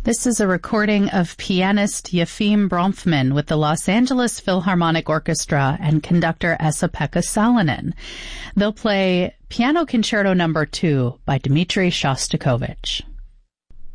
This is a recording of pianist Yefim Bronfman with the Los Angeles Philharmonic Orchestra and conductor Esa-Pekka Salonen. They'll play Piano Concerto No. 2 by Dmitri Shostakovich.